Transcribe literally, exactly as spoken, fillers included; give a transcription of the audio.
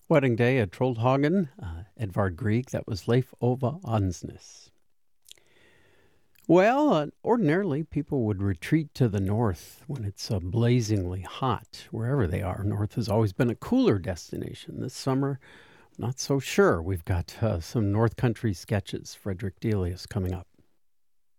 Wedding Day at Trollhagen, uh, Edvard Grieg, that was Leif Ove Ansnes. Well, uh, ordinarily people would retreat to the north when it's uh, blazingly hot, wherever they are. North has always been a cooler destination. This summer, not so sure. We've got uh, some North Country sketches, Frederick Delius, coming up.